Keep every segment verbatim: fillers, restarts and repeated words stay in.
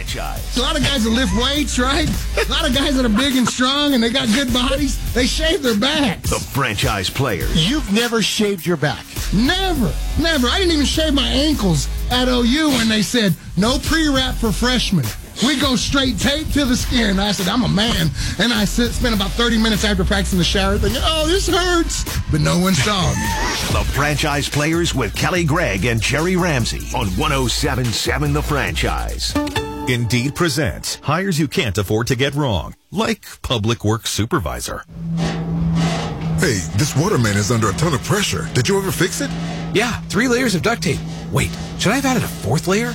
franchise. A lot of guys that lift weights, right? A lot of guys that are big and strong and they got good bodies, they shave their backs. The franchise players. You've never shaved your back. Never, never. I didn't even shave my ankles at O U when they said, no pre-wrap for freshmen. We go straight tape to the skin. I said, I'm a man. And I sit, spent about thirty minutes after practice in the shower thinking, oh, this hurts. But no one saw me. The franchise players with Kelly Gregg and Jerry Ramsey on one oh seven point seven The Franchise. Indeed presents hires you can't afford to get wrong, like public works supervisor. Hey, this waterman is under a ton of pressure. Did you ever fix it? Yeah, three layers of duct tape. Wait, should I have added a fourth layer?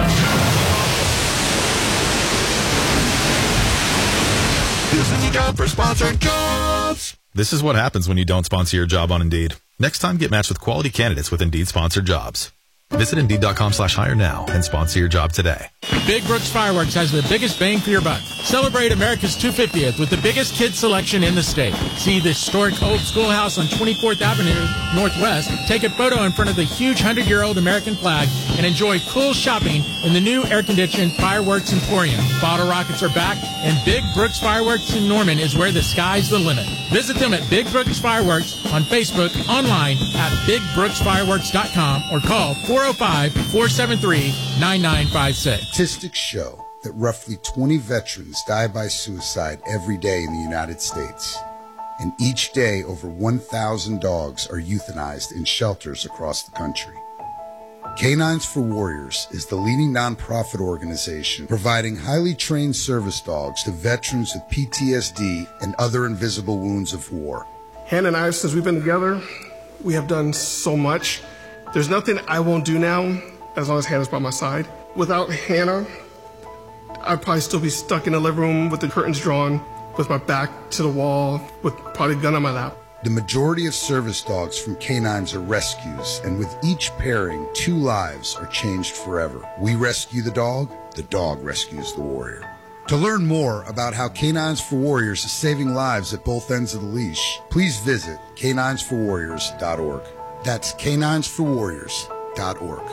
This is your job for sponsored jobs. This is what happens when you don't sponsor your job on Indeed. Next time, get matched with quality candidates with Indeed sponsored jobs. Visit Indeed.com slash hire now and sponsor your job today. Big Brooks Fireworks has the biggest bang for your buck. Celebrate America's two hundred fiftieth with the biggest kids selection in the state. See the historic old schoolhouse on twenty-fourth Avenue Northwest. Take a photo in front of the huge hundred-year-old American flag and enjoy cool shopping in the new air-conditioned Fireworks Emporium. Bottle rockets are back, and Big Brooks Fireworks in Norman is where the sky's the limit. Visit them at Big Brooks Fireworks on Facebook, online at big brooks fireworks dot com, or call four oh five, four seven three, nine nine five six. Statistics show that roughly twenty veterans die by suicide every day in the United States. And each day, over one thousand dogs are euthanized in shelters across the country. Canines for Warriors is the leading nonprofit organization providing highly trained service dogs to veterans with P T S D and other invisible wounds of war. Hannah and I, since we've been together, we have done so much. There's nothing I won't do now as long as Hannah's by my side. Without Hannah, I'd probably still be stuck in the living room with the curtains drawn, with my back to the wall, with probably a gun on my lap. The majority of service dogs from canines are rescues, and with each pairing, two lives are changed forever. We rescue the dog, the dog rescues the warrior. To learn more about how Canines for Warriors is saving lives at both ends of the leash, please visit canines for warriors dot org. That's canines for warriors dot org.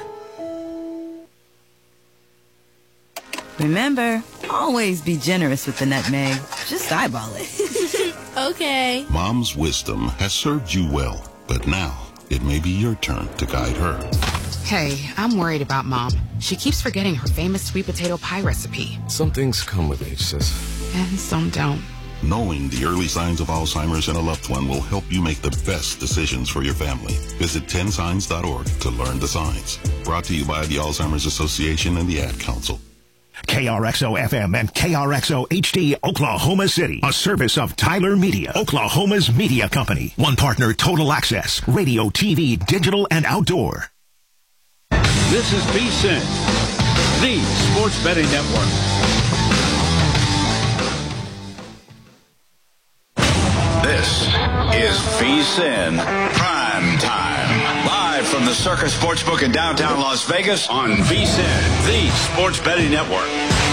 Remember, always be generous with the nutmeg. Just eyeball it. Okay. Mom's wisdom has served you well, but now it may be your turn to guide her. Hey, I'm worried about Mom. She keeps forgetting her famous sweet potato pie recipe. Some things come with age, sis. And some don't. Knowing the early signs of Alzheimer's in a loved one will help you make the best decisions for your family. Visit ten signs dot org to learn the signs. Brought to you by the Alzheimer's Association and the Ad Council. K R X O F M and K R X O H D Oklahoma City, a service of Tyler Media, Oklahoma's media company. One partner, Total Access, radio, T V, digital, and outdoor. This is VSiN, the Sports Betting Network. This is VSiN Prime Time. Live from the Circus Sportsbook in downtown Las Vegas on VSiN, the Sports Betting Network.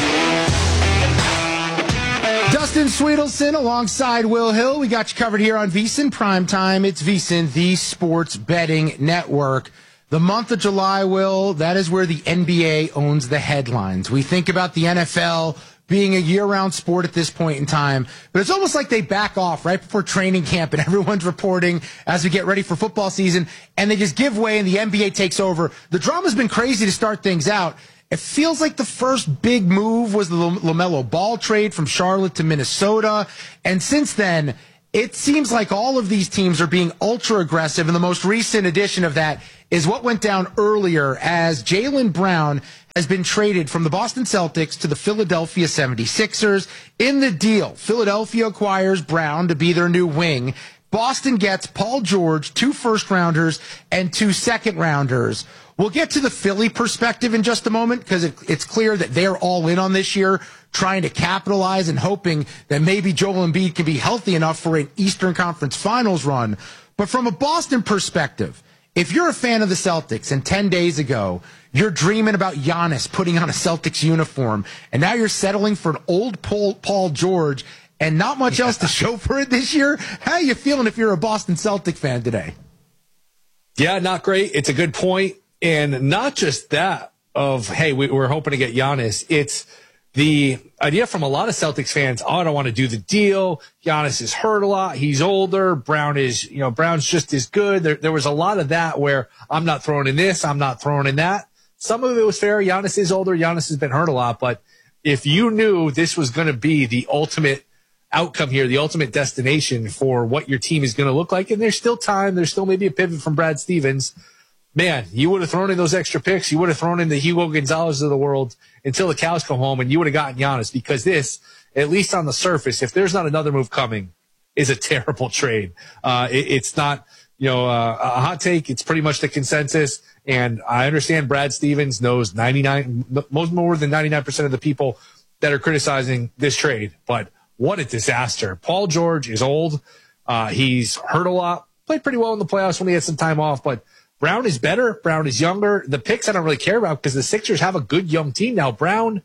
Dustin Sweetelson alongside Will Hill. We got you covered here on VSiN Prime Time. It's VSiN, the Sports Betting Network. The month of July, Will, that is where the N B A owns the headlines. We think about the N F L being a year-round sport at this point in time, but it's almost like they back off right before training camp and everyone's reporting as we get ready for football season, and they just give way and the N B A takes over. The drama's been crazy to start things out. It feels like the first big move was the LaMelo Ball trade from Charlotte to Minnesota, and since then, it seems like all of these teams are being ultra aggressive, and the most recent edition of that is what went down earlier as Jaylen Brown has been traded from the Boston Celtics to the Philadelphia seventy-sixers. In the deal, Philadelphia acquires Brown to be their new wing. Boston gets Paul George, two first-rounders, and two second-rounders. We'll get to the Philly perspective in just a moment because it, it's clear that they're all in on this year, trying to capitalize and hoping that maybe Joel Embiid can be healthy enough for an Eastern Conference Finals run. But from a Boston perspective, if you're a fan of the Celtics and ten days ago, you're dreaming about Giannis putting on a Celtics uniform, and now you're settling for an old Paul, Paul George and not much yeah. else to show for it this year, how are you feeling if you're a Boston Celtic fan today? Yeah, not great. It's a good point. And not just that of, hey, we, we're hoping to get Giannis. It's the idea from a lot of Celtics fans, oh, I don't want to do the deal. Giannis is hurt a lot. He's older. Brown is, you know, Brown's just as good. There, there was a lot of that where I'm not throwing in this, I'm not throwing in that. Some of it was fair. Giannis is older. Giannis has been hurt a lot. But if you knew this was going to be the ultimate outcome here, the ultimate destination for what your team is going to look like, and there's still time, there's still maybe a pivot from Brad Stevens, man, you would have thrown in those extra picks. You would have thrown in the Hugo Gonzalez of the world until the cows come home, and you would have gotten Giannis, because this, at least on the surface, if there's not another move coming, is a terrible trade. Uh, it, it's not, you know, uh, a hot take. It's pretty much the consensus. And I understand Brad Stevens knows ninety-nine, most more than ninety-nine percent of the people that are criticizing this trade. But what a disaster. Paul George is old. Uh, he's hurt a lot, played pretty well in the playoffs when he had some time off, but Brown is better. Brown is younger. The picks I don't really care about because the Sixers have a good young team now. Brown,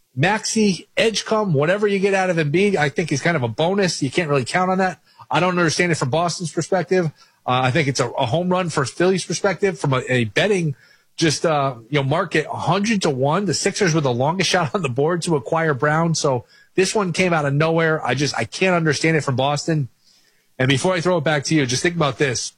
Maxey, Edgecombe, whatever you get out of Embiid, I think is kind of a bonus. You can't really count on that. I don't understand it from Boston's perspective. Uh, I think it's a, a home run for Philly's perspective. From a, a betting just uh, you know market, one hundred to one. The Sixers were the longest shot on the board to acquire Brown. So this one came out of nowhere. I just I can't understand it from Boston. And before I throw it back to you, just think about this.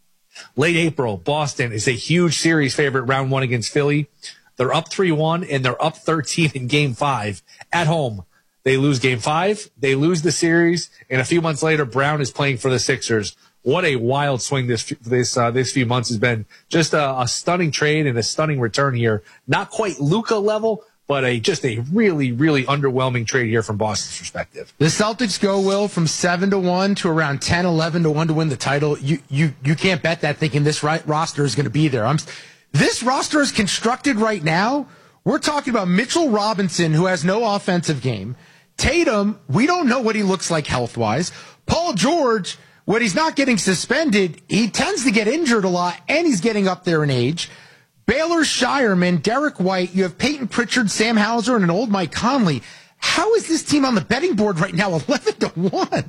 Late April, Boston is a huge series favorite round one against Philly. They're up three one, and they're up thirteen in game five at home. They lose game five. They lose the series. And a few months later, Brown is playing for the Sixers. What a wild swing this this uh, this few months has been. Just a, a stunning trade and a stunning return here. Not quite Luka level, but a just a really, really underwhelming trade here from Boston's perspective. The Celtics go, Will, from seven to one to around ten, eleven to one to win the title. You you you can't bet that thinking this right roster is going to be there. I'm, this roster is constructed right now. We're talking about Mitchell Robinson, who has no offensive game. Tatum, we don't know what he looks like health-wise. Paul George, when he's not getting suspended, he tends to get injured a lot, and he's getting up there in age. Baylor Shireman, Derek White, you have Peyton Pritchard, Sam Hauser, and an old Mike Conley. How is this team on the betting board right now eleven to one?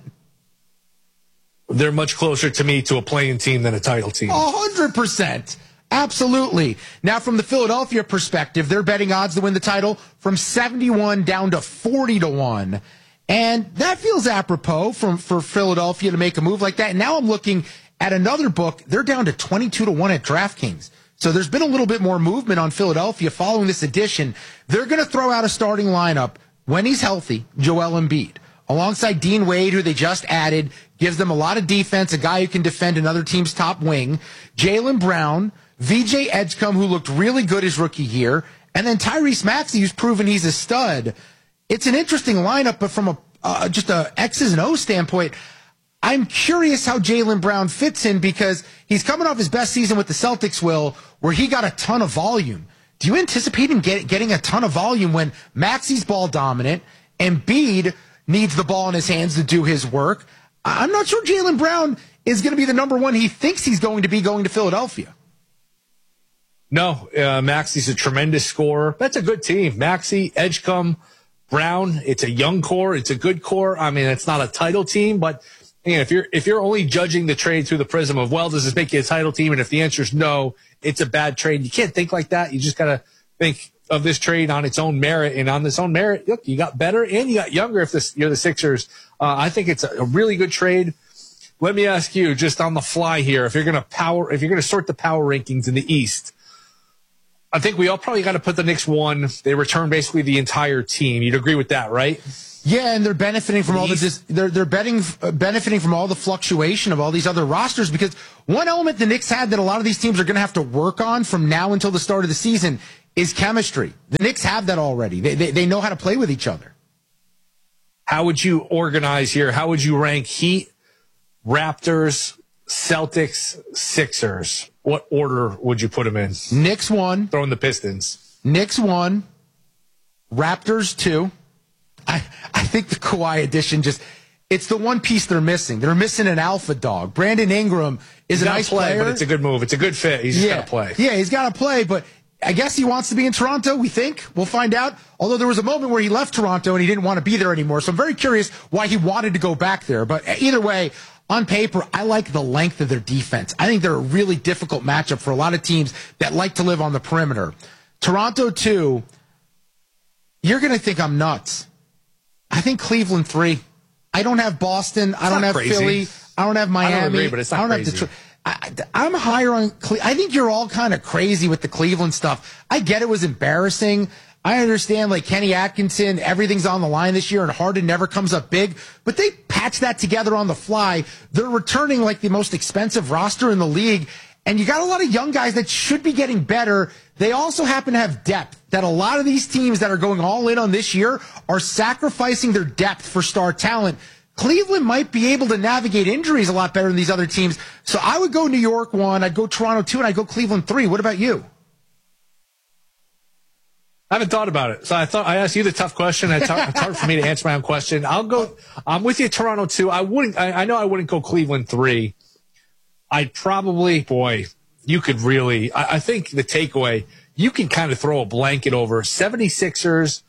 They're much closer to me to a playing team than a title team. one hundred percent. Absolutely. Now, from the Philadelphia perspective, they're betting odds to win the title from seventy-one down to forty to one. And that feels apropos from, for Philadelphia to make a move like that. And now I'm looking at another book. They're down to twenty-two to one at DraftKings. So there's been a little bit more movement on Philadelphia following this addition. They're going to throw out a starting lineup when he's healthy, Joel Embiid, alongside Dean Wade, who they just added, gives them a lot of defense, a guy who can defend another team's top wing, Jaylen Brown, V J Edgecombe, who looked really good his rookie year, and then Tyrese Maxey, who's proven he's a stud. It's an interesting lineup, but from a uh, just a X's and O's standpoint, I'm curious how Jaylen Brown fits in because he's coming off his best season with the Celtics, Will, where he got a ton of volume. Do you anticipate him get, getting a ton of volume when Maxey's ball dominant and Embiid needs the ball in his hands to do his work? I'm not sure Jaylen Brown is going to be the number one he thinks he's going to be going to Philadelphia. No, uh, Maxey's a tremendous scorer. That's a good team. Maxey, Edgecombe, Brown. It's a young core. It's a good core. I mean, it's not a title team, but again, if you're if you're only judging the trade through the prism of, well, does this make you a title team? And if the answer is no, it's a bad trade. You can't think like that. You just got to think of this trade on its own merit. And on its own merit, look, you got better and you got younger if this, you're the Sixers. Uh, I think it's a, a really good trade. Let me ask you, just on the fly here, if you're going to power, if you're going to sort the power rankings in the East, I think we all probably got to put the Knicks one. They return basically the entire team. You'd agree with that, right? Yeah, and they're benefiting from all the dis- they're they're betting uh, benefiting from all the fluctuation of all these other rosters because one element the Knicks had that a lot of these teams are going to have to work on from now until the start of the season is chemistry. The Knicks have that already. They they, they know how to play with each other. How would you organize here? How would you rank Heat, Raptors, Celtics, Sixers? What order would you put them in? Knicks one. Throwing the Pistons. Knicks one. Raptors two. I, I think the Kawhi addition just, it's the one piece they're missing. They're missing an alpha dog. Brandon Ingram is he's a nice play, player. But it's a good move. It's a good fit. He's yeah. got to play. Yeah, he's got to play, but I guess he wants to be in Toronto, we think. We'll find out. Although there was a moment where he left Toronto and he didn't want to be there anymore. So I'm very curious why he wanted to go back there. But either way, on paper, I like the length of their defense. I think they're a really difficult matchup for a lot of teams that like to live on the perimeter. Toronto, too. You're going to think I'm nuts. I think Cleveland three. I don't have Boston. It's I don't have crazy. Philly. I don't have Miami. I don't agree, but it's not I don't crazy. have Detroit. I, I'm higher on Cle- I think you're all kind of crazy with the Cleveland stuff. I get it was embarrassing. I understand, like, Kenny Atkinson, everything's on the line this year, and Harden never comes up big, but they patch that together on the fly. They're returning, like, the most expensive roster in the league, and you got a lot of young guys that should be getting better. They also happen to have depth, that a lot of these teams that are going all in on this year are sacrificing their depth for star talent. Cleveland might be able to navigate injuries a lot better than these other teams. So I would go New York one, I'd go Toronto two, and I'd go Cleveland three. What about you? I haven't thought about it. So I thought I asked you the tough question. It's hard, it's hard for me to answer my own question. I'll go, I'm with you, Toronto two. I wouldn't, I, I know I wouldn't go Cleveland three. I'd probably, boy, you could really, I, I think the takeaway, you can kind of throw a blanket over seventy-sixers,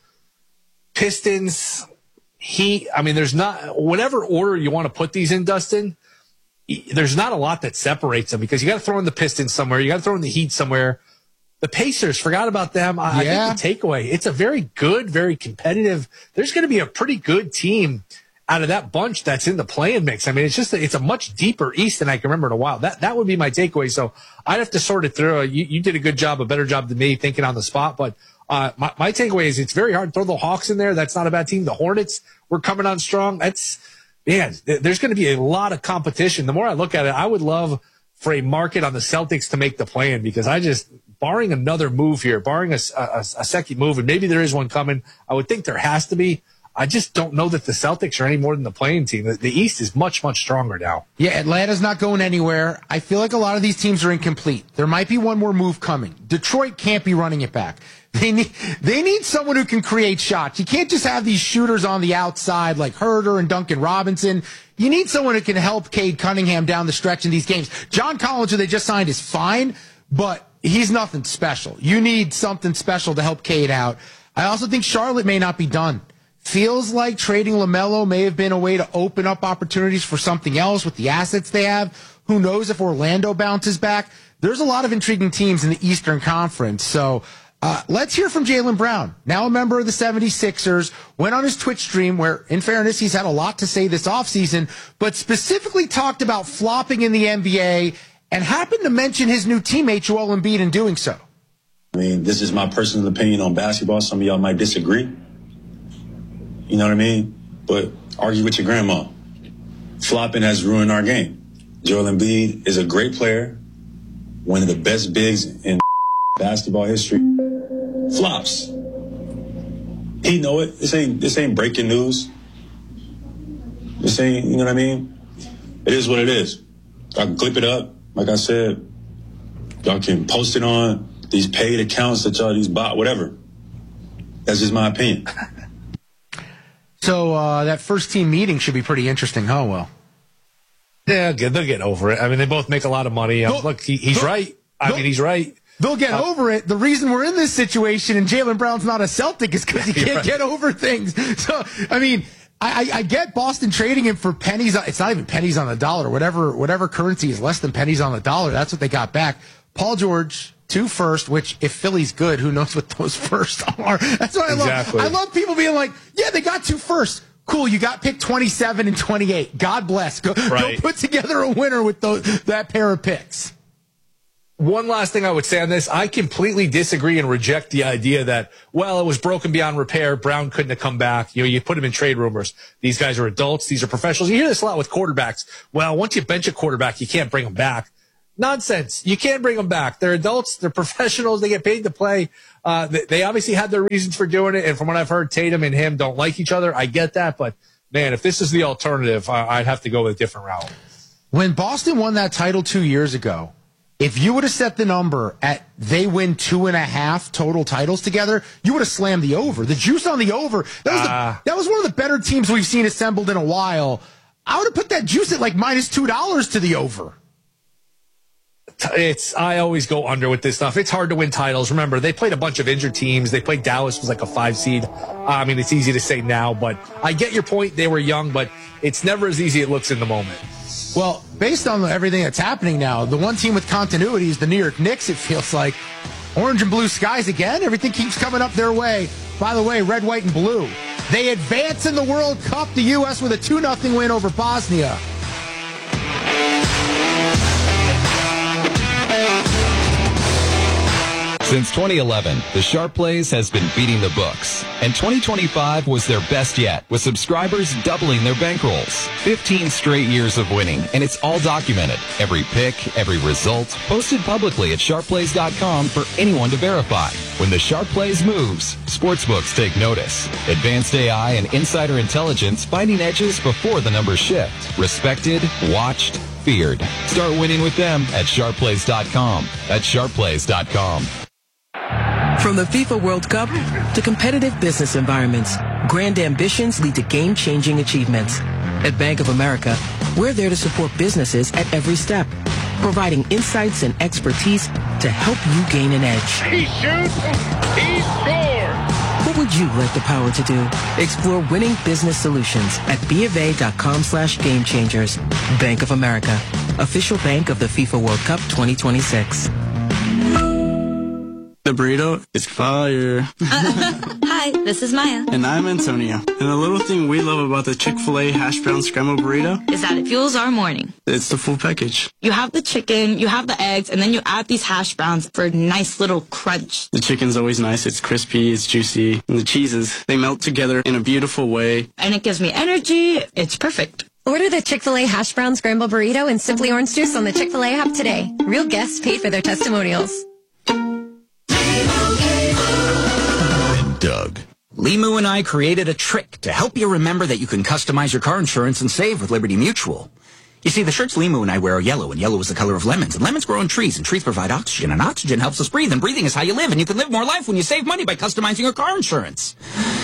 Pistons, Heat. I mean, there's not, whatever order you want to put these in, Dustin, there's not a lot that separates them because you got to throw in the Pistons somewhere. You got to throw in the Heat somewhere. The Pacers, forgot about them. I, Yeah. I think the takeaway, it's a very good, very competitive. There's going to be a pretty good team out of that bunch that's in the play-in mix. I mean, it's just, a, it's a much deeper East than I can remember in a while. That that would be my takeaway. So I'd have to sort it through. You, you did a good job, a better job than me thinking on the spot. But uh, my, my takeaway is it's very hard to throw the Hawks in there. That's not a bad team. The Hornets were coming on strong. That's, man, there's going to be a lot of competition. The more I look at it, I would love for a market on the Celtics to make the play-in because I just, barring another move here, barring a, a, a second move, and maybe there is one coming, I would think there has to be. I just don't know that the Celtics are any more than the playing team. The, the East is much, much stronger now. Yeah, Atlanta's not going anywhere. I feel like a lot of these teams are incomplete. There might be one more move coming. Detroit can't be running it back. They need, they need someone who can create shots. You can't just have these shooters on the outside like Herter and Duncan Robinson. You need someone who can help Cade Cunningham down the stretch in these games. John Collins, who they just signed, is fine, but he's nothing special. You need something special to help Cade out. I also think Charlotte may not be done. Feels like trading LaMelo may have been a way to open up opportunities for something else with the assets they have. Who knows if Orlando bounces back? There's a lot of intriguing teams in the Eastern Conference. So uh, let's hear from Jaylen Brown, now a member of the seventy-sixers, went on his Twitch stream where, in fairness, he's had a lot to say this offseason, but specifically talked about flopping in the N B A and happened to mention his new teammate, Joel Embiid, in doing so. I mean, this is my personal opinion on basketball. Some of y'all might disagree. You know what I mean? But argue with your grandma. Flopping has ruined our game. Joel Embiid is a great player, one of the best bigs in basketball history. Flops. He know it. This ain't this ain't breaking news. This ain't, you know what I mean? It is what it is. I can clip it up. Like I said, y'all can post it on these paid accounts that y'all, these bot, whatever. That's just my opinion. So uh, that first team meeting should be pretty interesting, huh, Will? Yeah, they'll get over it. I mean, they both make a lot of money. Um, look, he, he's right. I mean, he's right. They'll get Uh, over it. The reason we're in this situation and Jaylen Brown's not a Celtic is because he You're can't right. get over things. So, I mean, I, I, I get Boston trading him for pennies. It's not even pennies on the dollar. Whatever whatever currency is less than pennies on the dollar, that's what they got back. Paul George, two first, which if Philly's good, who knows what those first are. That's what I Exactly. love. I love people being like, yeah, they got two first. Cool, you got picked twenty-seven and twenty-eight. God bless. Go, Right. go put together a winner with those, that pair of picks. One last thing I would say on this, I completely disagree and reject the idea that, well, it was broken beyond repair. Brown couldn't have come back. You know, you put him in trade rumors. These guys are adults. These are professionals. You hear this a lot with quarterbacks. Well, once you bench a quarterback, you can't bring them back. Nonsense. You can't bring them back. They're adults. They're professionals. They get paid to play. Uh, they, they obviously had their reasons for doing it. And from what I've heard, Tatum and him don't like each other. I get that. But, man, if this is the alternative, I, I'd have to go with a different route. When Boston won that title two years ago, if you would have set the number at they win two and a half total titles together, you would have slammed the over. The juice on the over, that was, Uh, the, that was one of the better teams we've seen assembled in a while. I would have put that juice at like minus two dollars to the over. It's, I always go under with this stuff. It's hard to win titles. Remember, they played a bunch of injured teams. They played Dallas was like a five seed. I mean, it's easy to say now, but I get your point. They were young, but it's never as easy as it looks in the moment. Well, based on everything that's happening now, the one team with continuity is the New York Knicks, it feels like. Orange and blue skies again. Everything keeps coming up their way. By the way, red, white, and blue. They advance in the World Cup, the U S with a two nothing win over Bosnia. Since twenty eleven, the Sharp Plays has been beating the books, and twenty twenty-five was their best yet, with subscribers doubling their bankrolls. fifteen straight years of winning, and it's all documented. Every pick, every result, posted publicly at sharp plays dot com for anyone to verify. When the Sharp Plays moves, sportsbooks take notice. Advanced A I and insider intelligence finding edges before the numbers shift. Respected, watched, feared. Start winning with them at sharp plays dot com. That's sharp plays dot com. From the FIFA World Cup to competitive business environments, grand ambitions lead to game-changing achievements. At Bank of America, we're there to support businesses at every step, providing insights and expertise to help you gain an edge. He shoots, he scores! What would you like the power to do? Explore winning business solutions at BofA.com slash game changers. Bank of America, official bank of the FIFA World Cup twenty twenty-six. The burrito is fire. Hi, this is Maya. And I'm Antonio. And the little thing we love about the Chick-fil-A hash brown scrambled burrito is that it fuels our morning. It's the full package. You have the chicken, you have the eggs, and then you add these hash browns for a nice little crunch. The chicken's always nice. It's crispy, it's juicy. And the cheeses, they melt together in a beautiful way. And it gives me energy. It's perfect. Order the Chick-fil-A hash brown scrambled burrito and Simply Orange Juice on the Chick-fil-A app today. Real guests paid for their testimonials. Doug. Limu and I created a trick to help you remember that you can customize your car insurance and save with Liberty Mutual. You see, the shirts Limu and I wear are yellow, and yellow is the color of lemons, and lemons grow on trees, and trees provide oxygen, and oxygen helps us breathe, and breathing is how you live, and you can live more life when you save money by customizing your car insurance.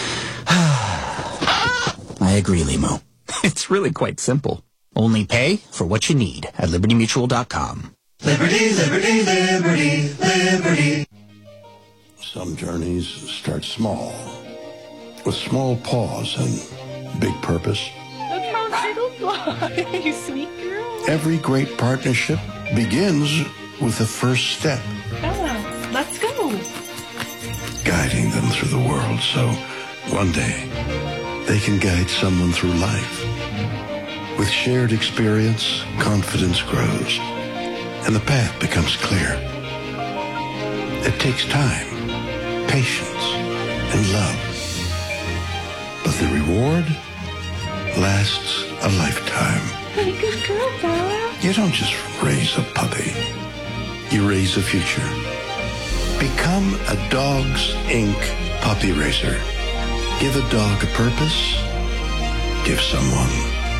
I agree, Limu. It's really quite simple. Only pay for what you need at liberty mutual dot com. Liberty, liberty, liberty, liberty. Some journeys start small, with small pause and big purpose. Look how Skittles fly, you sweet girl. Every great partnership begins with the first step. Bella, let's go. Guiding them through the world so one day they can guide someone through life. With shared experience, confidence grows, and the path becomes clear. It takes time, patience, and love. But the reward lasts a lifetime. Hey, good girl, Bella. You don't just raise a puppy. You raise a future. Become a Dogs Incorporated puppy raiser. Give a dog a purpose. Give someone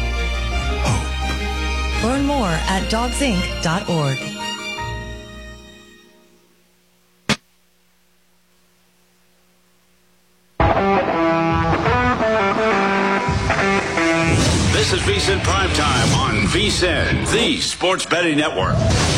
hope. Learn more at dogs inc dot org. This is VSiN Primetime on VSiN, the Sports Betting Network.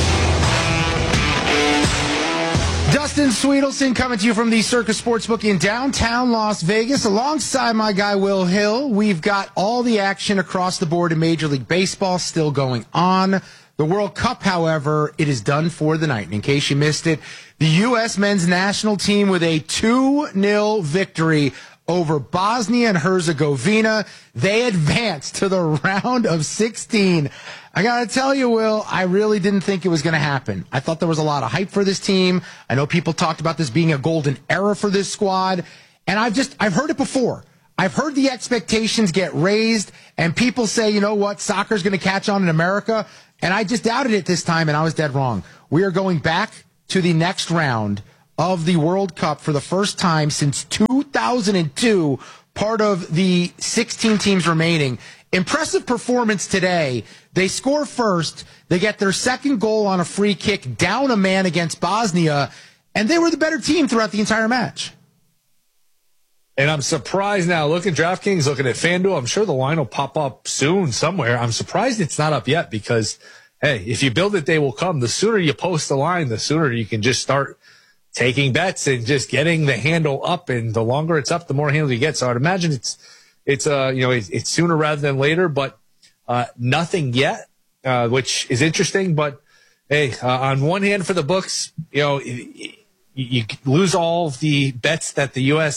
Dustin Sweetelson coming to you from the Circus Sportsbook in downtown Las Vegas alongside my guy Will Hill. We've got all the action across the board in Major League Baseball still going on. The World Cup, however, it is done for the night. And in case you missed it, the U S men's national team with a two nil victory over Bosnia and Herzegovina. They advanced to the round of sixteen. I got to tell you, Will, I really didn't think it was going to happen. I thought there was a lot of hype for this team. I know people talked about this being a golden era for this squad. And I've just, I've heard it before. I've heard the expectations get raised and people say, you know what, soccer's going to catch on in America. And I just doubted it this time and I was dead wrong. We are going back to the next round of the World Cup for the first time since two thousand two, part of the sixteen teams remaining. Impressive performance today. They score first. They get their second goal on a free kick down a man against Bosnia, and they were the better team throughout the entire match. And I'm surprised now, looking at DraftKings, looking at FanDuel, I'm sure the line will pop up soon somewhere. I'm surprised it's not up yet because, hey, if you build it, they will come. The sooner you post the line, the sooner you can just start taking bets and just getting the handle up. And the longer it's up, the more handle you get. So I'd imagine it's, it's, uh, you know, it's, it's sooner rather than later, but, uh, nothing yet, uh, which is interesting. But hey, uh, on one hand for the books, you know, you, you lose all of the bets that the U S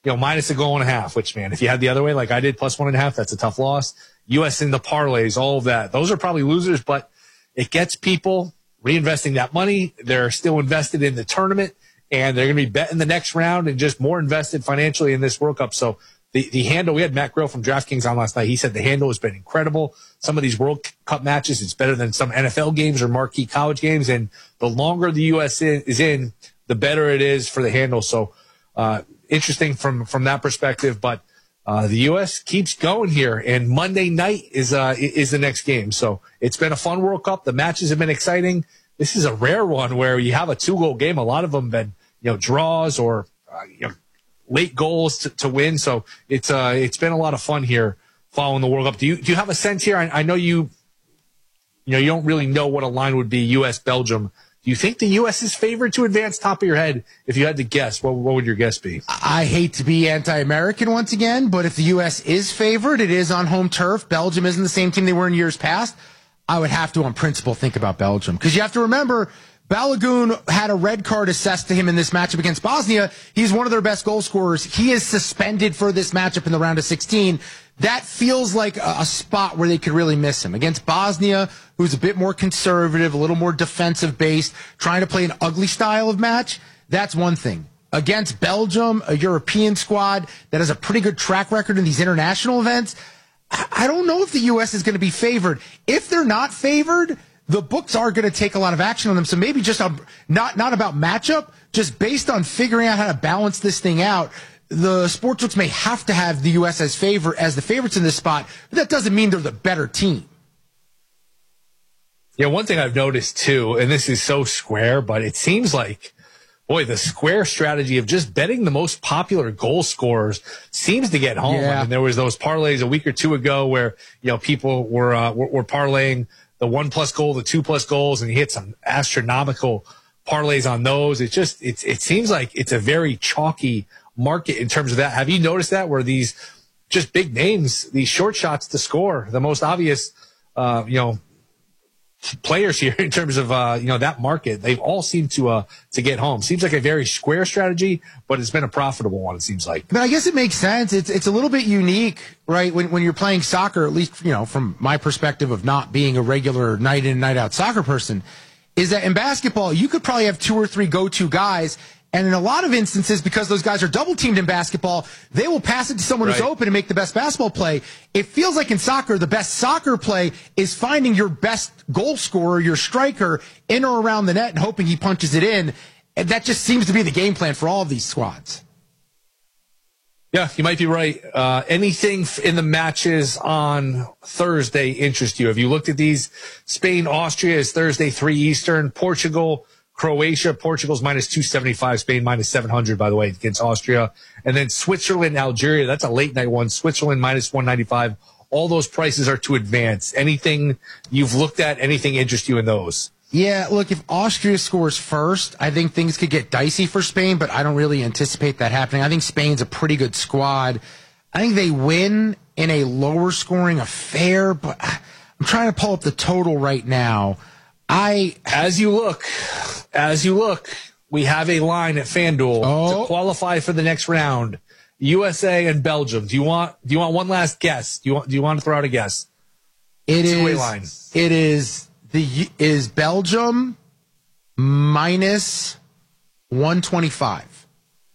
you know, minus a goal and a half, which, man, if you had the other way, like I did, plus one and a half, that's a tough loss. U S in the parlays, all of that. Those are probably losers, but it gets people reinvesting that money. They're still invested in the tournament, and they're going to be betting the next round and just more invested financially in this World Cup. So the, the handle, we had Matt Grill from DraftKings on last night. He said the handle has been incredible. Some of these World Cup matches, it's better than some N F L games or marquee college games. And the longer the U S is in, the better it is for the handle. So, uh, interesting from, from that perspective. But, uh, the U S keeps going here, and Monday night is, uh, is the next game. So it's been a fun World Cup. The matches have been exciting. This is a rare one where you have a two goal game. A lot of them been, you know, draws or, uh, you know, late goals to, to win. So it's, uh, it's been a lot of fun here following the World Cup. Do you, do you have a sense here? I, I know you, you know, you don't really know what a line would be, U S Belgium. Do you think the U S is favored to advance? Top of your head, if you had to guess, what, what would your guess be? I hate to be anti-American once again, but if the U S is favored, it is on home turf. Belgium isn't the same team they were in years past. I would have to, on principle, think about Belgium. Because you have to remember, Balogun had a red card assessed to him in this matchup against Bosnia. He's one of their best goal scorers. He is suspended for this matchup in the round of sixteen. That feels like a, a spot where they could really miss him. Against Bosnia, who's a bit more conservative, a little more defensive-based, trying to play an ugly style of match, that's one thing. Against Belgium, a European squad that has a pretty good track record in these international events, I don't know if the U S is going to be favored. If they're not favored, the books are going to take a lot of action on them. So maybe just a, not, not about matchup, just based on figuring out how to balance this thing out. The sportsbooks may have to have the U S as favor as the favorites in this spot, but that doesn't mean they're the better team. Yeah, one thing I've noticed too, and this is so square, but it seems like, boy, the square strategy of just betting the most popular goal scorers seems to get home. Yeah. I mean, there was those parlays a week or two ago where, you know, people were, uh, were, were parlaying the one plus goal, the two plus goals, and you hit some astronomical parlays on those. It just, it's, it seems like it's a very chalky market in terms of that. Have you noticed that where these just big names, these short shots to score, the most obvious, uh, you know, players here in terms of, uh, you know, that market, they've all seemed to, uh, to get home. Seems like a very square strategy, but it's been a profitable one, it seems like. But I guess it makes sense. It's, it's a little bit unique, right? When, when you're playing soccer, at least, you know, from my perspective of not being a regular night in, night out soccer person, is that in basketball, you could probably have two or three go-to guys. And in a lot of instances, because those guys are double teamed in basketball, they will pass it to someone right. who's open and make the best basketball play. It feels like in soccer, the best soccer play is finding your best goal scorer, your striker, in or around the net and hoping he punches it in. And that just seems to be the game plan for all of these squads. Yeah, you might be right. Uh, anything in the matches on Thursday interest you? Have you looked at these? Spain, Austria is Thursday, three Eastern. Portugal, Croatia. Portugal's minus two seventy-five. Spain minus seven hundred, by the way, against Austria. And then Switzerland, Algeria. That's a late night one. Switzerland minus one ninety-five. All those prices are to advance. Anything you've looked at, anything interest you in those? Yeah, look, if Austria scores first, I think things could get dicey for Spain, but I don't really anticipate that happening. I think Spain's a pretty good squad. I think they win in a lower scoring affair, but I'm trying to pull up the total right now. I As you look, as you look, we have a line at FanDuel oh. to qualify for the next round. U S A and Belgium. Do you want do you want one last guess? Do you want do you want to throw out a guess? It Two-way is line. It is the is Belgium minus one twenty-five.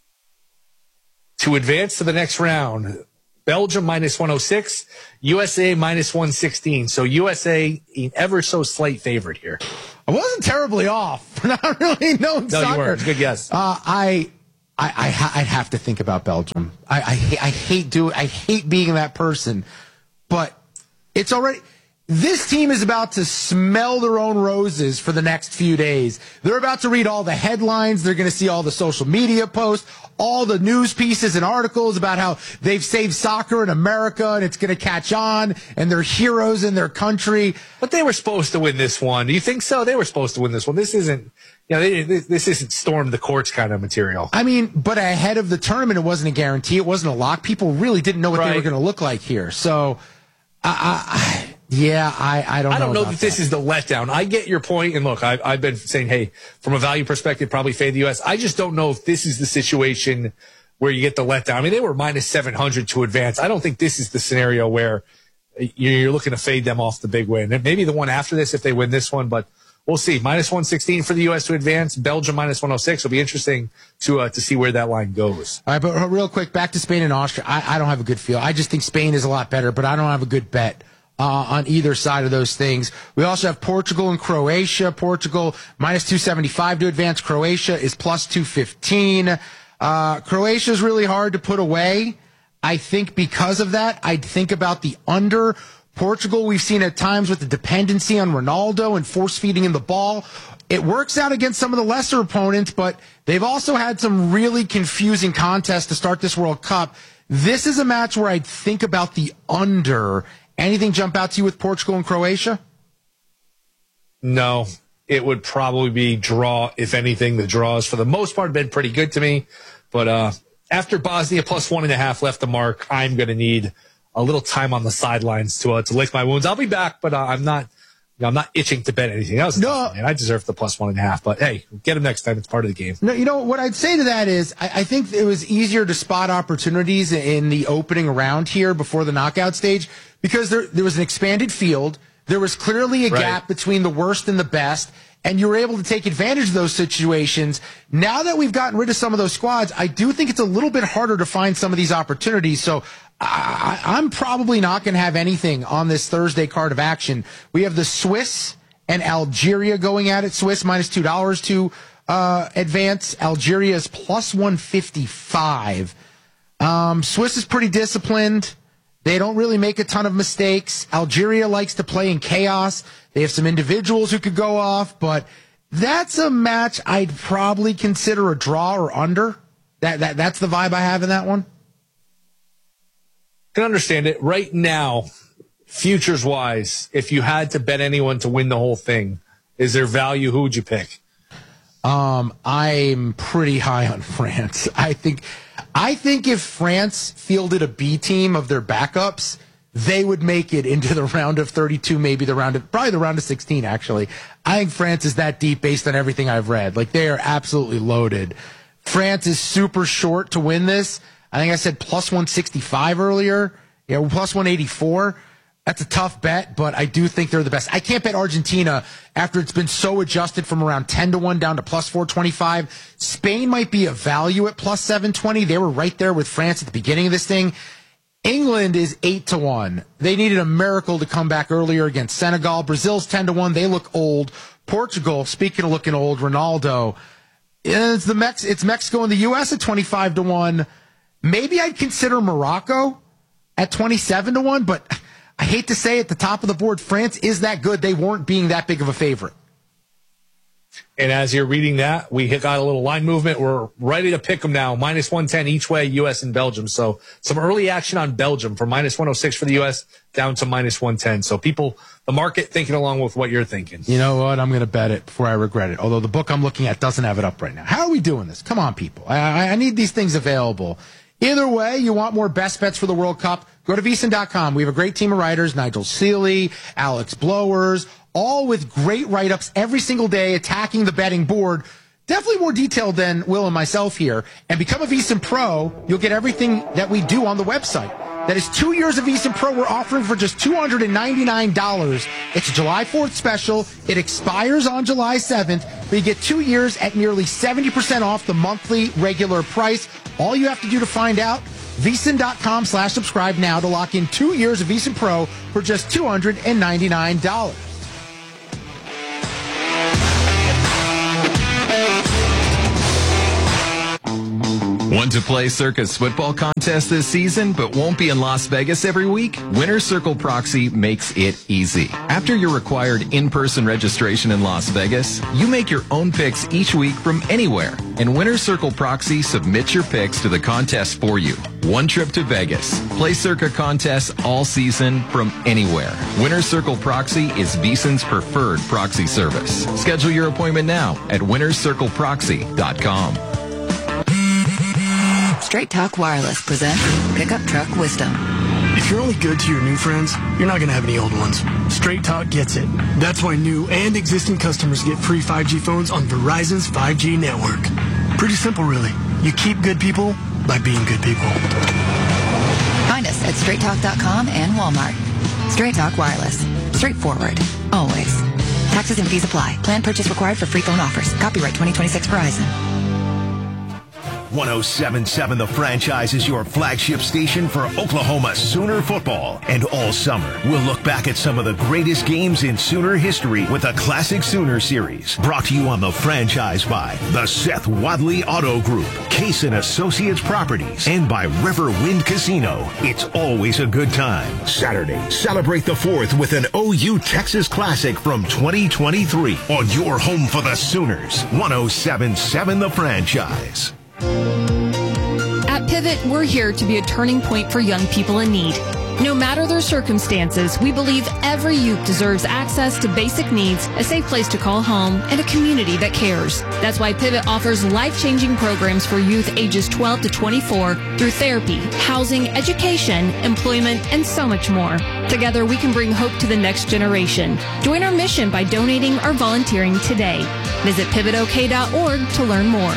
To advance to the next round, Belgium minus one oh six, U S A minus one sixteen. So U S A an ever so slight favorite here. I wasn't terribly off. Not really knowing No, soccer. you weren't. Good guess. Uh, I, I, I, I'd have to think about Belgium. I, I, I hate doing. I hate being that person, but it's already. This team is about to smell their own roses for the next few days. They're about to read all the headlines. They're going to see all the social media posts, all the news pieces and articles about how they've saved soccer in America and it's going to catch on and they're heroes in their country. But they were supposed to win this one. Do you think so? They were supposed to win this one. This isn't, you know, they, this, this isn't storm the courts kind of material. I mean, but ahead of the tournament, it wasn't a guarantee. It wasn't a lock. People really didn't know what right. they were going to look like here. So, I, I, Yeah, I, I don't know. I don't know, know that this that. is the letdown. I get your point, and look, I, I've been saying, hey, from a value perspective, probably fade the U S. I just don't know if this is the situation where you get the letdown. I mean, they were minus seven hundred to advance. I don't think this is the scenario where you're looking to fade them off the big win. Maybe the one after this if they win this one, but we'll see. minus one sixteen for the U S to advance. Belgium minus one oh six. It'll be interesting to uh, to see where that line goes. All right, but real quick, back to Spain and Austria. I, I don't have a good feel. I just think Spain is a lot better, but I don't have a good bet uh, on either side of those things. We also have Portugal and Croatia. Portugal minus two seventy-five to advance. Croatia is plus two fifteen. Uh, Croatia is really hard to put away. I think because of that, I'd think about the under. Portugal, we've seen at times with the dependency on Ronaldo and force feeding him the ball. It works out against some of the lesser opponents, but they've also had some really confusing contests to start this World Cup. This is a match where I'd think about the under. Anything jump out to you with Portugal and Croatia? No, it would probably be draw. If anything, the draws for the most part have been pretty good to me. But uh, after Bosnia plus one and a half left the mark, I'm going to need a little time on the sidelines to uh, to lick my wounds. I'll be back, but uh, I'm not you know, I'm not itching to bet anything. That was no, tough, man. I deserve the plus one and a half. But hey, get him next time. It's part of the game. No, you know what I'd say to that is I, I think it was easier to spot opportunities in the opening round here before the knockout stage because there there was an expanded field. There was clearly a right. gap between the worst and the best, and you were able to take advantage of those situations. Now that we've gotten rid of some of those squads, I do think it's a little bit harder to find some of these opportunities. So I, I'm probably not going to have anything on this Thursday card of action. We have the Swiss and Algeria going at it. Swiss minus two dollars to uh, advance. Algeria is plus one fifty-five. Um, Swiss is pretty disciplined. They don't really make a ton of mistakes. Algeria likes to play in chaos. They have some individuals who could go off, but that's a match I'd probably consider a draw or under. That that that's the vibe I have in that one. I can understand it. Right now, futures-wise, if you had to bet anyone to win the whole thing, is there value? Who would you pick? Um, I'm pretty high on France. I think, I think if France fielded a B team of their backups, they would make it into the round of thirty-two, maybe the round of, probably the round of sixteen, actually. I think France is that deep based on everything I've read. Like, they are absolutely loaded. France is super short to win this. I think I said plus one sixty-five earlier. Yeah, plus one eighty-four. That's a tough bet, but I do think they're the best. I can't bet Argentina after it's been so adjusted from around ten to one down to plus four twenty-five. Spain might be a value at plus seven twenty. They were right there with France at the beginning of this thing. England is eight to one. They needed a miracle to come back earlier against Senegal. Brazil's ten to one. They look old. Portugal, speaking of looking old, Ronaldo. It's the Mex- it's Mexico and the U S at twenty-five to one. Maybe I'd consider Morocco at twenty-seven to one, but I hate to say at the top of the board, France is that good. They weren't being that big of a favorite. And as you're reading that, we got a little line movement. We're ready to pick them now. minus one ten each way, U S and Belgium. So some early action on Belgium from minus one oh six for the U S down to minus one ten. So people, the market thinking along with what you're thinking. You know what? I'm going to bet it before I regret it. Although the book I'm looking at doesn't have it up right now. How are we doing this? Come on, people. I, I need these things available. Either way, you want more best bets for the World Cup, go to V S I N dot com. We have a great team of writers, Nigel Seeley, Alex Blowers, all with great write-ups every single day attacking the betting board. Definitely more detailed than Will and myself here. And become a V S I N Pro, you'll get everything that we do on the website. That is two years of V S I N Pro we're offering for just two hundred ninety-nine dollars. It's a July fourth special. It expires on July seventh, but you get two years at nearly seventy percent off the monthly regular price. All you have to do to find out, V S I N dot com slash subscribe now to lock in two years of V S I N Pro for just two hundred ninety-nine dollars. Want to play Circus football contest this season but won't be in Las Vegas every week? Winner's Circle Proxy makes it easy. After your required in-person registration in Las Vegas, you make your own picks each week from anywhere, and Winner's Circle Proxy submits your picks to the contest for you. One trip to Vegas. Play Circa contests all season from anywhere. Winner's Circle Proxy is V S I N's preferred proxy service. Schedule your appointment now at winners circle proxy dot com. Straight Talk Wireless presents Pickup Truck Wisdom. If you're only good to your new friends, you're not going to have any old ones. Straight Talk gets it. That's why new and existing customers get free five G phones on Verizon's five G network. Pretty simple, really. You keep good people, by being good people. Find us at straight talk dot com and Walmart. Straight Talk Wireless. Straightforward. Always. Taxes and fees apply. Plan purchase required for free phone offers. Copyright twenty twenty-six Verizon. one oh seven point seven The Franchise is your flagship station for Oklahoma Sooner football. And all summer, we'll look back at some of the greatest games in Sooner history with a Classic Sooner series. Brought to you on The Franchise by the Seth Wadley Auto Group, Case and Associates Properties, and by Riverwind Casino. It's always a good time. Saturday, celebrate the fourth with an O U Texas Classic from twenty twenty-three on your home for the Sooners. one oh seven point seven The Franchise. At Pivot, we're here to be a turning point for young people in need. No matter their circumstances, we believe every youth deserves access to basic needs, a safe place to call home, and a community that cares. That's why Pivot offers life-changing programs for youth ages twelve to twenty-four through therapy, housing, education, employment, and so much more. Together, we can bring hope to the next generation. Join our mission by donating or volunteering today. Visit pivot o k dot org to learn more.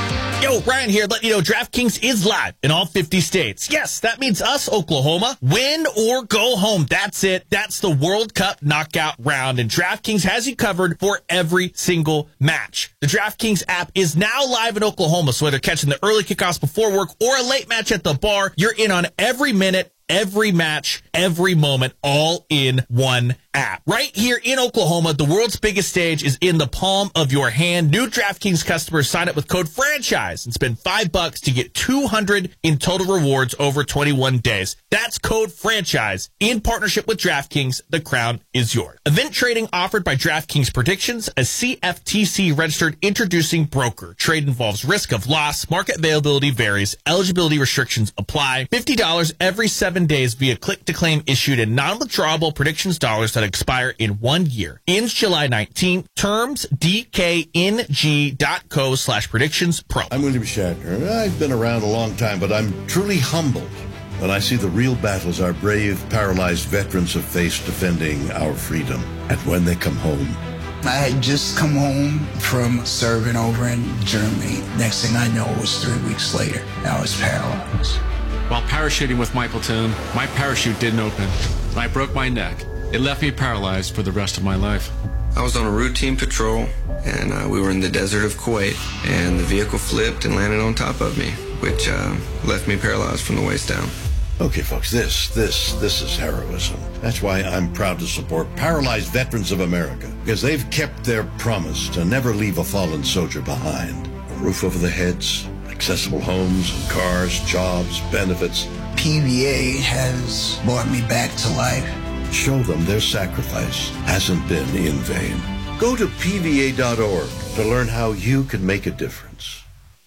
Yo, Ryan here, letting you know DraftKings is live in all fifty states. Yes, that means us, Oklahoma. Win or go home. That's it. That's the World Cup knockout round, and DraftKings has you covered for every single match. The DraftKings app is now live in Oklahoma, so whether catching the early kickoffs before work or a late match at the bar, you're in on every minute, every match, every moment, all in one app. Right here in Oklahoma, the world's biggest stage is in the palm of your hand. New DraftKings customers sign up with code FRANCHISE and spend five bucks to get two hundred in total rewards over twenty-one days. That's code FRANCHISE. In partnership with DraftKings, the crown is yours. Event trading offered by DraftKings Predictions, a C F T C registered introducing broker. Trade involves risk of loss. Market availability varies. Eligibility restrictions apply. fifty dollars every seven days via click to claim issued in non-withdrawable predictions dollars that expire in one year. Ends July nineteenth. Terms d k n g dot co slash predictions pro. I'm William Shatner. I've been around a long time, but I'm truly humbled when I see the real battles our brave, paralyzed veterans have faced defending our freedom. And when they come home, I had just come home from serving over in Germany. Next thing I know, it was three weeks later. I was paralyzed. While parachuting with my platoon, my parachute didn't open, and I broke my neck. It left me paralyzed for the rest of my life. I was on a routine patrol, and uh, we were in the desert of Kuwait, and the vehicle flipped and landed on top of me, which uh, left me paralyzed from the waist down. Okay, folks, this, this, this is heroism. That's why I'm proud to support Paralyzed Veterans of America, because they've kept their promise to never leave a fallen soldier behind. A roof over their heads, accessible homes and cars, jobs, benefits. P V A has brought me back to life. Show them their sacrifice hasn't been in vain. Go to P V A dot org to learn how you can make a difference.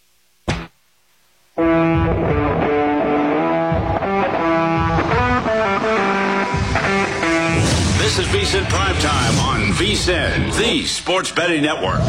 This is VSiN Primetime on VSiN, the Sports Betting Network.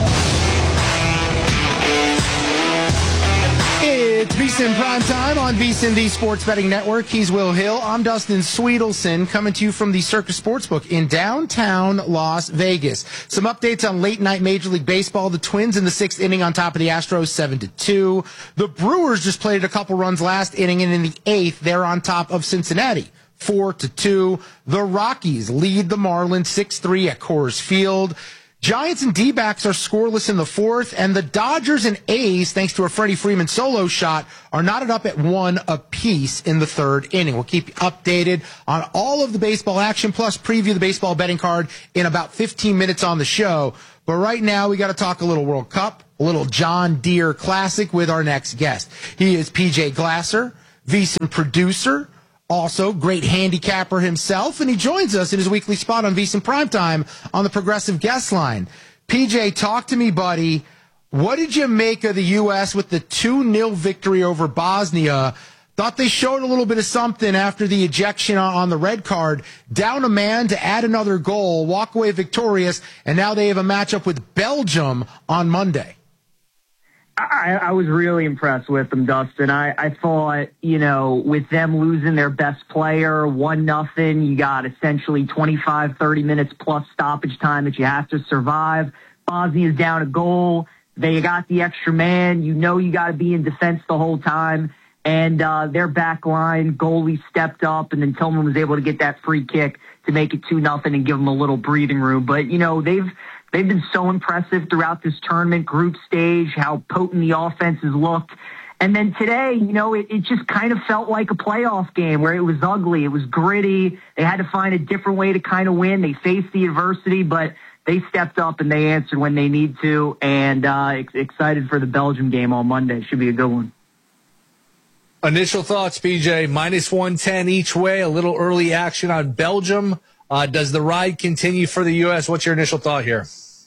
It's VSiN Primetime on VSiN, the Sports Betting Network. He's Will Hill. I'm Dustin Sweetelson, coming to you from the Circus Sportsbook in downtown Las Vegas. Some updates on late night Major League Baseball. The Twins in the sixth inning on top of the Astros, seven to two. The Brewers just played a couple runs last inning, and in the eighth, they're on top of Cincinnati, four to two. The Rockies lead the Marlins six three at Coors Field. Giants and D-backs are scoreless in the fourth, and the Dodgers and A's, thanks to a Freddie Freeman solo shot, are knotted up at one apiece in the third inning. We'll keep you updated on all of the baseball action, plus preview the baseball betting card in about fifteen minutes on the show. But right now, we got to talk a little World Cup, a little John Deere Classic with our next guest. He is P J Glasser, VSiN producer, also great handicapper himself, and he joins us in his weekly spot on VSiN Primetime on the Progressive Guest Line. P J, talk to me, buddy. What did you make of the U S with the two nil victory over Bosnia? Thought they showed a little bit of something after the ejection on the red card. Down a man to add another goal, walk away victorious, and now they have a matchup with Belgium on Monday. I, I was really impressed with them, Dustin. I, I thought, you know, with them losing their best player, one nothing, you got essentially twenty-five, thirty minutes plus stoppage time that you have to survive. Bosnia's down a goal. They got the extra man. You know you got to be in defense the whole time. And uh, their back line, goalie stepped up, and then Tillman was able to get that free kick to make it two nothing and give them a little breathing room. But, you know, they've they've been so impressive throughout this tournament, group stage, how potent the offense has looked. And then today, you know, it, it just kind of felt like a playoff game where it was ugly. It was gritty. They had to find a different way to kind of win. They faced the adversity, but they stepped up and they answered when they need to. And uh, ex- excited for the Belgium game on Monday. Should be a good one. Initial thoughts, P J, minus one ten each way, a little early action on Belgium. Uh, does the ride continue for the U S? What's your initial thought here?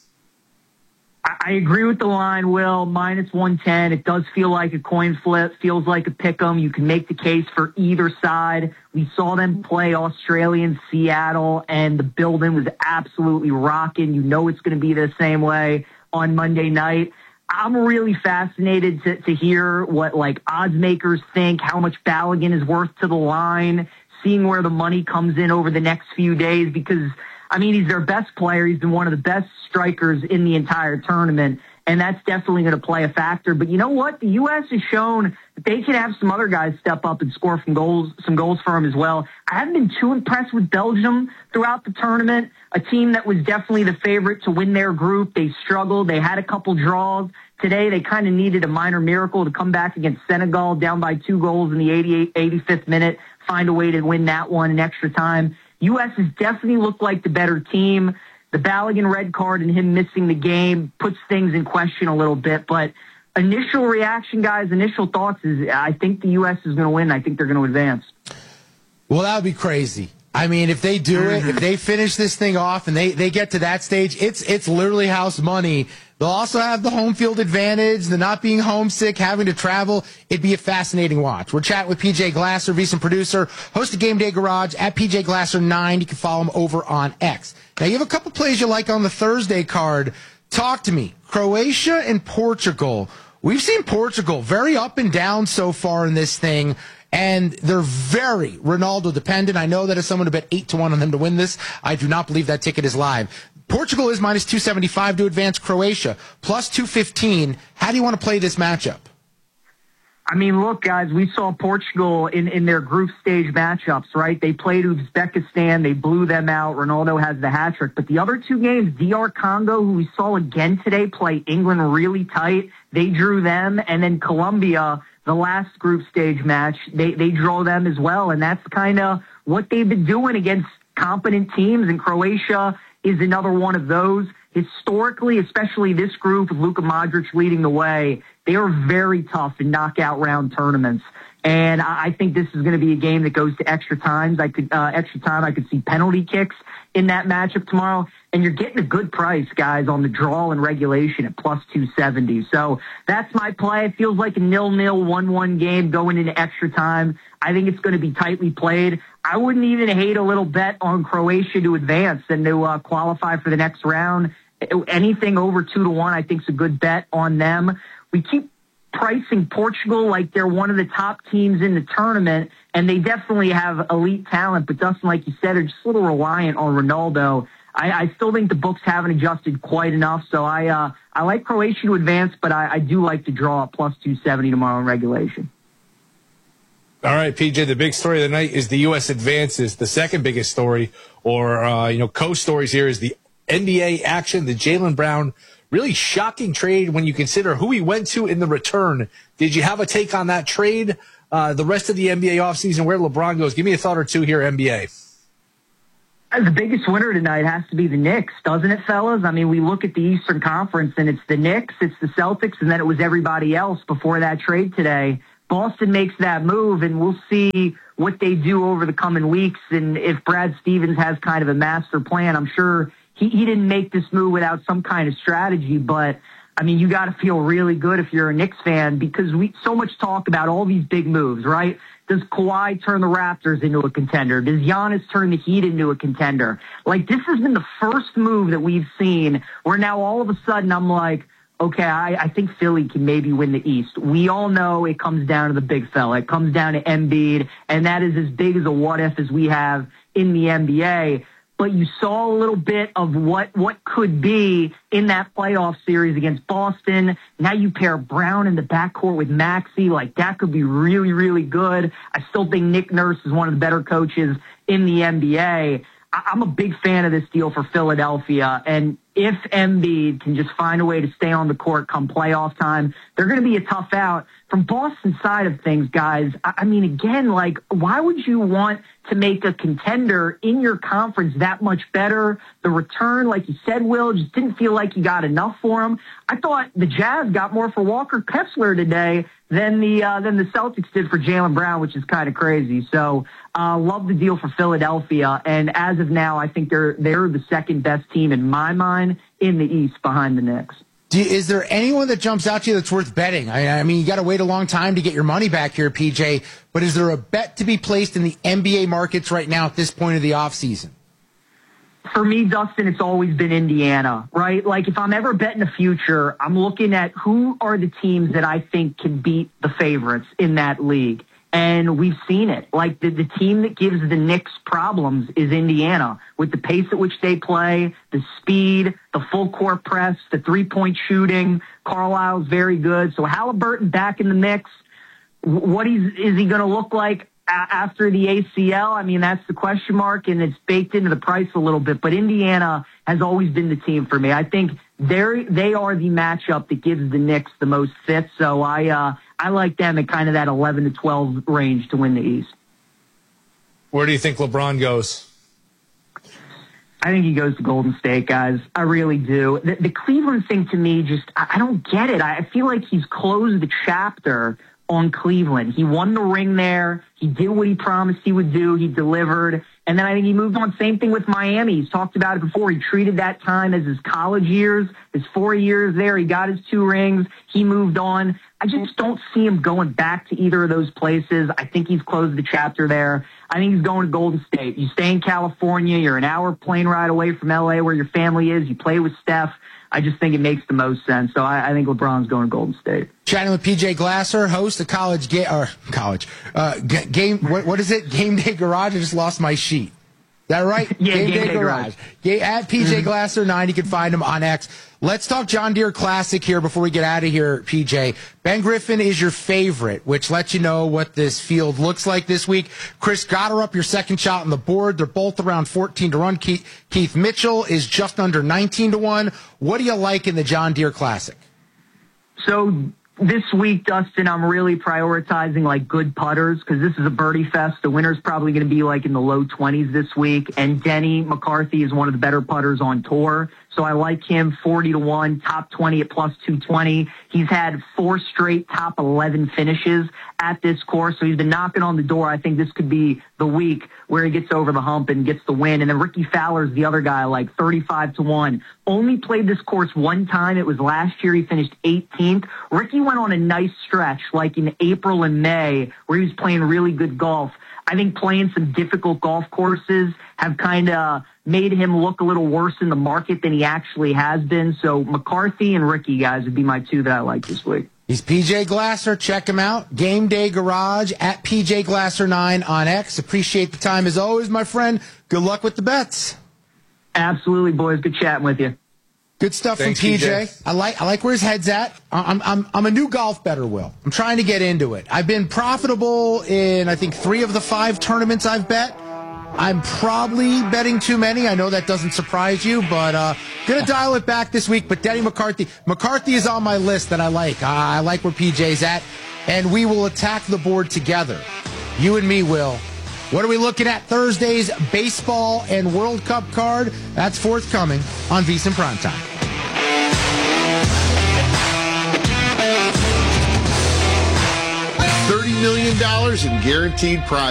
I agree with the line, Will. minus one ten. It does feel like a coin flip, feels like a pick 'em. You can make the case for either side. We saw them play Australia in Seattle, and the building was absolutely rocking. You know it's going to be the same way on Monday night. I'm really fascinated to, to hear what, like, odds makers think, how much Balogun is worth to the line, seeing where the money comes in over the next few days, because, I mean, he's their best player. He's been one of the best strikers in the entire tournament, and that's definitely going to play a factor. But you know what? The U S has shown that they can have some other guys step up and score some goals, some goals for them as well. I haven't been too impressed with Belgium throughout the tournament, a team that was definitely the favorite to win their group. They struggled. They had a couple draws. Today, they kind of needed a minor miracle to come back against Senegal, down by two goals in the eighty-eighth, eighty-fifth minute, find a way to win that one in extra time. U S has definitely looked like the better team. The Balogun red card and him missing the game puts things in question a little bit. But initial reaction, guys, initial thoughts is I think the U S is going to win. I think they're going to advance. Well, that would be crazy. I mean, if they do it, if they finish this thing off and they, they get to that stage, it's it's literally house money. They'll also have the home field advantage, the not being homesick, having to travel. It'd be a fascinating watch. We're chatting with P J Glasser, VSiN producer, host of Game Day Garage at P J Glasser nine. You can follow him over on X. Now, you have a couple plays you like on the Thursday card. Talk to me. Croatia and Portugal. We've seen Portugal very up and down so far in this thing. And they're very Ronaldo dependent. I know that as someone who bet eight to one on them to win this, I do not believe that ticket is live. Portugal is minus two seventy-five to advance. Croatia plus two fifteen. How do you want to play this matchup? I mean, look, guys, we saw Portugal in, in their group stage matchups, right? They played Uzbekistan. They blew them out. Ronaldo has the hat trick. But the other two games, D R Congo, who we saw again today, play England really tight. They drew them. And then Colombia, the last group stage match, they, they draw them as well. And that's kind of what they've been doing against competent teams. And Croatia is another one of those. Historically, especially this group with Luka Modric leading the way, they are very tough in knockout round tournaments. And I think this is going to be a game that goes to extra times. I could, uh, extra time. I could see penalty kicks in that matchup tomorrow. And you're getting a good price, guys, on the draw and regulation at plus two seventy. So that's my play. It feels like a nil-nil, one-one game going into extra time. I think it's going to be tightly played. I wouldn't even hate a little bet on Croatia to advance and to uh, qualify for the next round. Anything over two to one, I think, is a good bet on them. We keep pricing Portugal like they're one of the top teams in the tournament, and they definitely have elite talent. But Dustin, like you said, they're just a little reliant on Ronaldo. I, I still think the books haven't adjusted quite enough, so I uh, I like Croatia to advance, but I, I do like to draw at plus two seventy tomorrow in regulation. All right, P J, the big story of the night is the U S advances. The second biggest story, or, uh, you know, co-stories here is the N B A action, the Jaylen Brown, really shocking trade when you consider who he went to in the return. Did you have a take on that trade? Uh, the rest of the N B A offseason, where LeBron goes? Give me a thought or two here, N B A. The biggest winner tonight has to be the Knicks, doesn't it, fellas? I mean, we look at the Eastern Conference, and it's the Knicks, it's the Celtics, and then it was everybody else before that trade today. Boston makes that move, and we'll see what they do over the coming weeks. And if Brad Stevens has kind of a master plan, I'm sure he, he didn't make this move without some kind of strategy. But, I mean, you got to feel really good if you're a Knicks fan, because we so much talk about all these big moves, right? Does Kawhi turn the Raptors into a contender? Does Giannis turn the Heat into a contender? Like, this has been the first move that we've seen where now all of a sudden I'm like, okay, I, I think Philly can maybe win the East. We all know it comes down to the big fella. It comes down to Embiid, and that is as big as a what-if as we have in the N B A. but you saw a little bit of what, what could be in that playoff series against Boston. Now you pair Brown in the backcourt with Maxey. Like, that could be really, really good. I still think Nick Nurse is one of the better coaches in the N B A. I'm a big fan of this deal for Philadelphia, and if Embiid can just find a way to stay on the court come playoff time, they're going to be a tough out. From Boston's side of things, guys, I mean, again, like, why would you want to make a contender in your conference that much better? The return, like you said, Will, just didn't feel like you got enough for him. I thought the Jazz got more for Walker Kessler today than the uh, than the Celtics did for Jaylen Brown, which is kind of crazy. So, uh, love the deal for Philadelphia. And as of now, I think they're they're the second best team in my mind in the East behind the Knicks. Do you, is there anyone that jumps out to you that's worth betting? I, I mean, you got to wait a long time to get your money back here, P J. But is there a bet to be placed in the N B A markets right now at this point of the offseason? For me, Dustin, it's always been Indiana, right? Like, if I'm ever betting the future, I'm looking at who are the teams that I think can beat the favorites in that league. And we've seen it. Like, the, the team that gives the Knicks problems is Indiana, with the pace at which they play, the speed, the full court press, the three-point shooting. Carlisle's very good. So Halliburton back in the mix. What is, is he going to look like after the A C L? I mean, that's the question mark, and it's baked into the price a little bit. But Indiana has always been the team for me. I think they're, they are the matchup that gives the Knicks the most fits. So I, uh, I like them at kind of that eleven to twelve range to win the East. Where do you think LeBron goes? I think he goes to Golden State, guys. I really do. The, the Cleveland thing to me, just, I, I don't get it. I feel like he's closed the chapter on Cleveland. He won the ring there. He did what he promised he would do. He delivered. And then I think he moved on. Same thing with Miami. He's talked about it before. He treated that time as his college years, his four years there. He got his two rings. He moved on. I just don't see him going back to either of those places. I think he's closed the chapter there. I think he's going to Golden State. You stay in California. You're an hour plane ride away from L A where your family is. You play with Steph. I just think it makes the most sense. So I, I think LeBron's going to Golden State. Chatting with P J Glasser, host of college game or college uh, g- game. What, what is it? Game Day Garage. I just lost my sheet. Is that right? Yeah, Game, Game Day, Day Garage. Garage. Ga- at P J Mm-hmm. Glasser nine. You can find him on X. Let's talk John Deere Classic here before we get out of here, P J. Ben Griffin is your favorite, which lets you know what this field looks like this week. Chris Gotterup, your second shot on the board. They're both around fourteen to one. Keith, Keith Mitchell is just under nineteen to one. What do you like in the John Deere Classic? So this week, Dustin, I'm really prioritizing like good putters because this is a birdie fest. The winner's probably going to be like in the low twenties this week. And Denny McCarthy is one of the better putters on tour. So I like him forty to one, top twenty at plus two twenty. He's had four straight top eleven finishes at this course. So he's been knocking on the door. I think this could be the week where he gets over the hump and gets the win. And then Ricky Fowler's the other guy, like thirty-five to one. Only played this course one time. It was last year. He finished eighteenth. Ricky went on a nice stretch, like in April and May, where he was playing really good golf. I think playing some difficult golf courses have kind of made him look a little worse in the market than he actually has been. So McCarthy and Ricky, guys, would be my two that I like this week. He's P J Glasser. Check him out. Game Day Garage at P J Glasser nine on X. Appreciate the time as always, my friend. Good luck with the bets. Absolutely, boys. Good chatting with you. Good stuff Thanks, from P J. P J. I like I like where his head's at. I'm I'm I'm a new golf bettor, Will. I'm trying to get into it. I've been profitable in I think three of the five tournaments I've bet. I'm probably betting too many. I know that doesn't surprise you, but uh gonna dial it back this week. But Denny McCarthy, McCarthy is on my list that I like. Uh, I like where P J's at, and we will attack the board together. You and me, Will. What are we looking at? Thursday's baseball and World Cup card. That's forthcoming on VSiN Primetime. thirty million dollars in guaranteed prize.